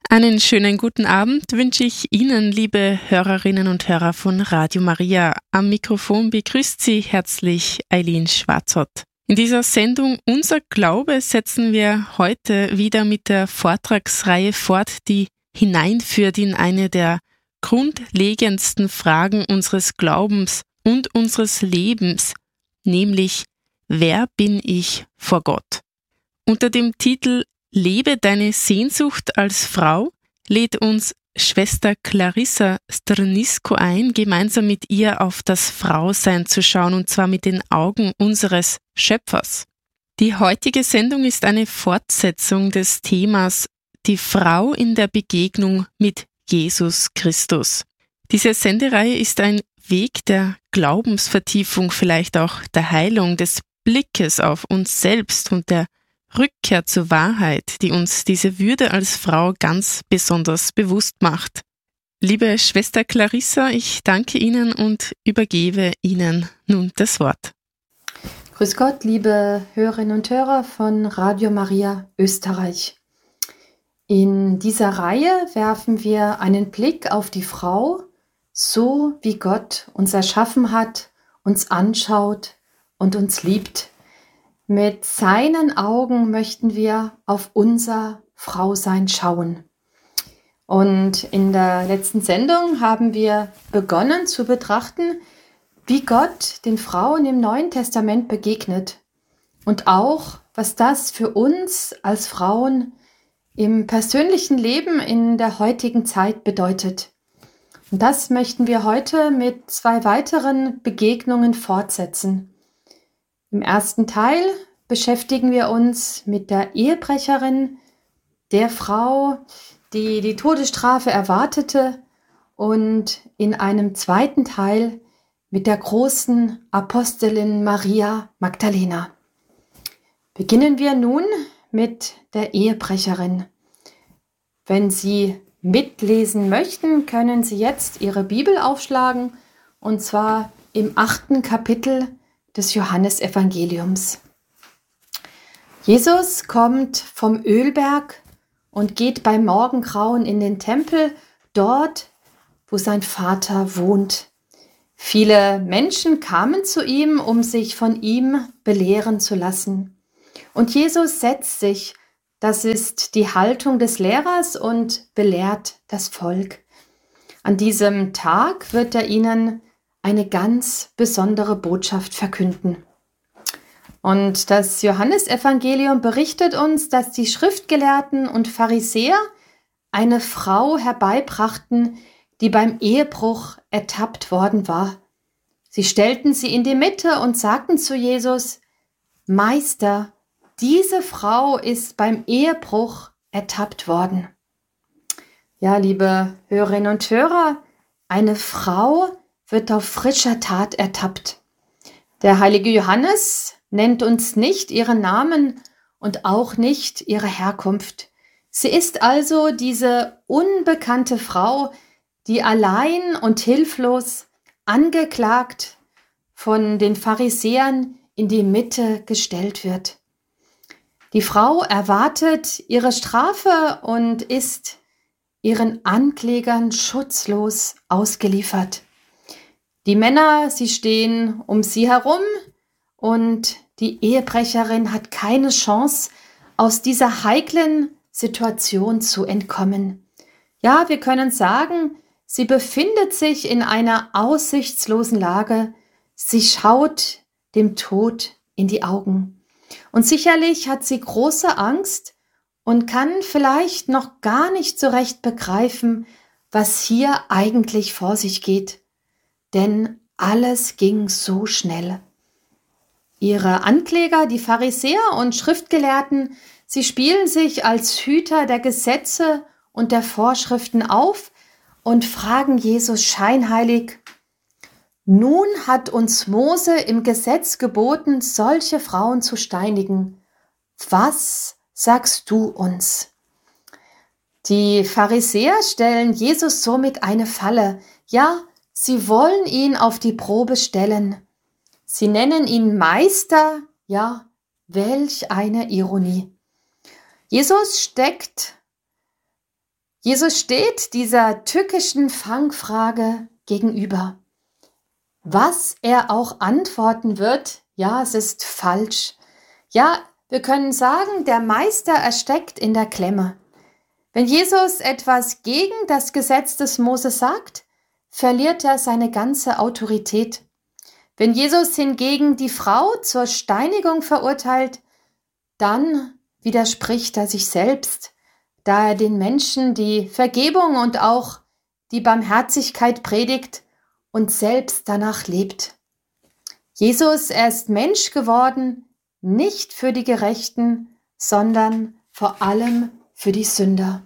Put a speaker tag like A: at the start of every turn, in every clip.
A: Einen schönen guten Abend wünsche ich Ihnen, liebe Hörerinnen und Hörer von Radio Maria. Am Mikrofon begrüßt Sie herzlich Eileen Schwarzott. In dieser Sendung Unser Glaube setzen wir heute wieder mit der Vortragsreihe fort, die hineinführt in eine der grundlegendsten Fragen unseres Glaubens und unseres Lebens, nämlich: Wer bin ich vor Gott? Unter dem Titel Lebe deine Sehnsucht als Frau lädt uns Schwester Clarissa Strnisko ein, gemeinsam mit ihr auf das Frausein zu schauen, und zwar mit den Augen unseres Schöpfers. Die heutige Sendung ist eine Fortsetzung des Themas Die Frau in der Begegnung mit Jesus Christus. Diese Sendereihe ist ein Weg der Glaubensvertiefung, vielleicht auch der Heilung, des Blickes auf uns selbst und der Rückkehr zur Wahrheit, die uns diese Würde als Frau ganz besonders bewusst macht. Liebe Schwester Clarissa, ich danke Ihnen und übergebe Ihnen nun das Wort.
B: Grüß Gott, liebe Hörerinnen und Hörer von Radio Maria Österreich. In dieser Reihe werfen wir einen Blick auf die Frau, so wie Gott uns erschaffen hat, uns anschaut und uns liebt. Mit seinen Augen möchten wir auf unser Frausein schauen. Und in der letzten Sendung haben wir begonnen zu betrachten, wie Gott den Frauen im Neuen Testament begegnet und auch, was das für uns als Frauen im persönlichen Leben in der heutigen Zeit bedeutet. Und das möchten wir heute mit 2 weiteren Begegnungen fortsetzen. Im ersten Teil beschäftigen wir uns mit der Ehebrecherin, der Frau, die die Todesstrafe erwartete, und in einem zweiten Teil mit der großen Apostelin Maria Magdalena. Beginnen wir nun mit der Ehebrecherin. Wenn Sie mitlesen möchten, können Sie jetzt Ihre Bibel aufschlagen, und zwar im 8. Kapitel des Johannesevangeliums. Jesus kommt vom Ölberg und geht beim Morgengrauen in den Tempel, dort, wo sein Vater wohnt. Viele Menschen kamen zu ihm, um sich von ihm belehren zu lassen. Und Jesus setzt sich, das ist die Haltung des Lehrers, und belehrt das Volk. An diesem Tag wird er ihnen eine ganz besondere Botschaft verkünden. Und das Johannesevangelium berichtet uns, dass die Schriftgelehrten und Pharisäer eine Frau herbeibrachten, die beim Ehebruch ertappt worden war. Sie stellten sie in die Mitte und sagten zu Jesus: Meister, diese Frau ist beim Ehebruch ertappt worden. Ja, liebe Hörerinnen und Hörer, eine Frau wird auf frischer Tat ertappt. Der heilige Johannes nennt uns nicht ihren Namen und auch nicht ihre Herkunft. Sie ist also diese unbekannte Frau, die allein und hilflos, angeklagt von den Pharisäern, in die Mitte gestellt wird. Die Frau erwartet ihre Strafe und ist ihren Anklägern schutzlos ausgeliefert. Die Männer, sie stehen um sie herum, und die Ehebrecherin hat keine Chance, aus dieser heiklen Situation zu entkommen. Ja, wir können sagen, sie befindet sich in einer aussichtslosen Lage. Sie schaut dem Tod in die Augen. Und sicherlich hat sie große Angst und kann vielleicht noch gar nicht so recht begreifen, was hier eigentlich vor sich geht. Denn alles ging so schnell. Ihre Ankläger, die Pharisäer und Schriftgelehrten, sie spielen sich als Hüter der Gesetze und der Vorschriften auf und fragen Jesus scheinheilig: Nun hat uns Mose im Gesetz geboten, solche Frauen zu steinigen. Was sagst du uns? Die Pharisäer stellen Jesus somit eine Falle. Ja, sie wollen ihn auf die Probe stellen. Sie nennen ihn Meister. Ja, welch eine Ironie. Jesus steckt Jesus steht dieser tückischen Fangfrage gegenüber. Was er auch antworten wird, ja, es ist falsch. Ja, wir können sagen, der Meister ersteckt in der Klemme. Wenn Jesus etwas gegen das Gesetz des Mose sagt, verliert er seine ganze Autorität. Wenn Jesus hingegen die Frau zur Steinigung verurteilt, dann widerspricht er sich selbst, da er den Menschen die Vergebung und auch die Barmherzigkeit predigt und selbst danach lebt. Jesus, er ist Mensch geworden, nicht für die Gerechten, sondern vor allem für die Sünder.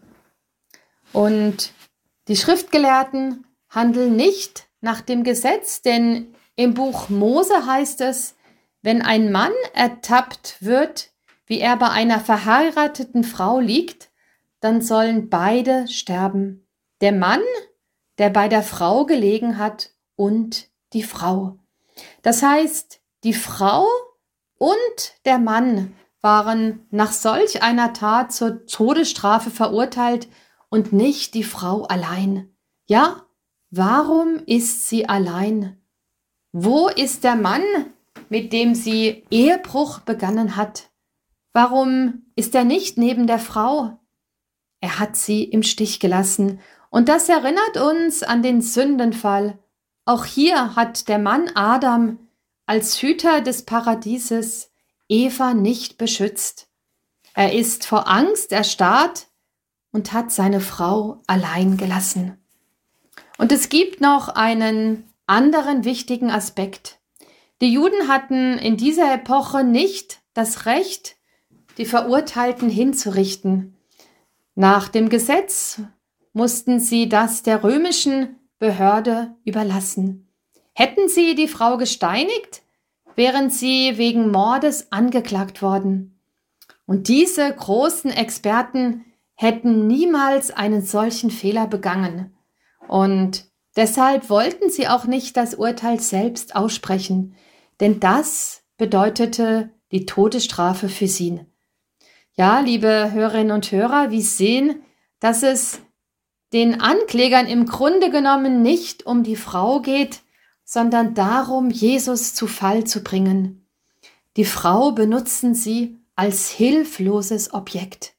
B: Und die Schriftgelehrten handeln nicht nach dem Gesetz, denn im Buch Mose heißt es, wenn ein Mann ertappt wird, wie er bei einer verheirateten Frau liegt, dann sollen beide sterben. Der Mann, der bei der Frau gelegen hat, und die Frau. Das heißt, die Frau und der Mann waren nach solch einer Tat zur Todesstrafe verurteilt und nicht die Frau allein. Ja, warum ist sie allein? Wo ist der Mann, mit dem sie Ehebruch begangen hat? Warum ist er nicht neben der Frau? Er hat sie im Stich gelassen. Und das erinnert uns an den Sündenfall. Auch hier hat der Mann Adam als Hüter des Paradieses Eva nicht beschützt. Er ist vor Angst erstarrt und hat seine Frau allein gelassen. Und es gibt noch einen anderen wichtigen Aspekt. Die Juden hatten in dieser Epoche nicht das Recht, die Verurteilten hinzurichten. Nach dem Gesetz mussten sie das der römischen Behörde überlassen. Hätten sie die Frau gesteinigt, wären sie wegen Mordes angeklagt worden. Und diese großen Experten hätten niemals einen solchen Fehler begangen. Und deshalb wollten sie auch nicht das Urteil selbst aussprechen, denn das bedeutete die Todesstrafe für sie. Ja, liebe Hörerinnen und Hörer, wir sehen, dass es den Anklägern im Grunde genommen nicht um die Frau geht, sondern darum, Jesus zu Fall zu bringen. Die Frau benutzen sie als hilfloses Objekt.